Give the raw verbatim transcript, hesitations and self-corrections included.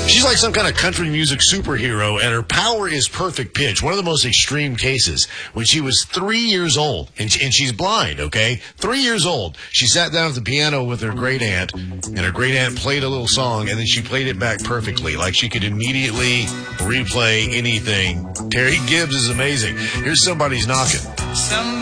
She's like some kind of country music superhero, and her power is perfect pitch. One of the most extreme cases, when she was three years old, and, she, and she's blind, okay? Three years old. She sat down at the piano with her great aunt, and her great aunt played a little song, and then she played it back perfectly, like she could immediately replay anything. Terry Gibbs is amazing. Here's Somebody's Knocking. Some